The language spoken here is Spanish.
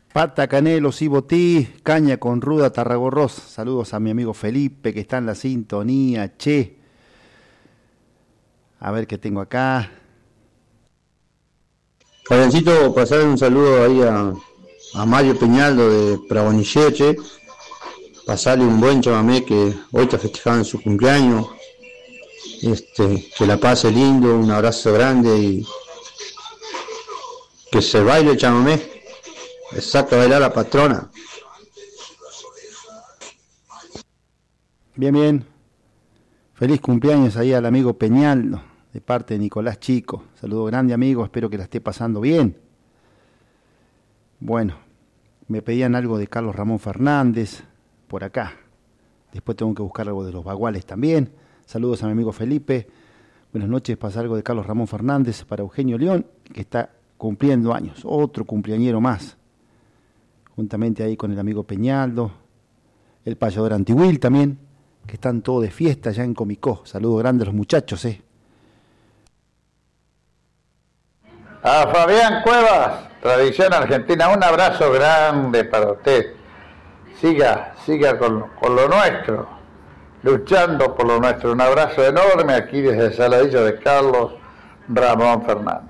Pata, canelo, cibotí, caña con ruda, tarragorros. Saludos a mi amigo Felipe que está en la sintonía, che. A ver qué tengo acá. Fabiancito, pasar un saludo ahí a Mario Peñaldo de Pravonicheche. Pasarle un buen chamamé que hoy está festejando su cumpleaños. Que la pase lindo, un abrazo grande y que se baile el chamamé. Exacto, bailar la patrona. Bien, bien. Feliz cumpleaños ahí al amigo Peñaldo, de parte de Nicolás Chico. Saludo grande, amigo, espero que la esté pasando bien. Bueno, me pedían algo de Carlos Ramón Fernández, por acá. Después tengo que buscar algo de los Baguales también. Saludos a mi amigo Felipe. Buenas noches, pasa algo de Carlos Ramón Fernández para Eugenio León, que está cumpliendo años. Otro cumpleañero más. Juntamente ahí con el amigo Peñaldo, el payador Antiguil también, que están todos de fiesta allá en Comicó. Saludo grande a los muchachos, A Fabián Cuevas, Tradición Argentina, un abrazo grande para usted. Siga con lo nuestro, luchando por lo nuestro. Un abrazo enorme aquí desde Saladillo de Carlos Ramón Fernández.